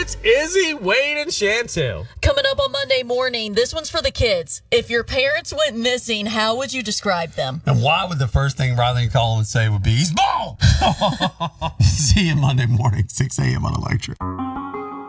It's Izzy, Wade, and Chantel. Coming up on Monday morning, this one's for the kids. If your parents went missing, how would you describe them? And why would the first thing rather than call him and say would be, he's bald? See you Monday morning, 6 a.m. on Electric.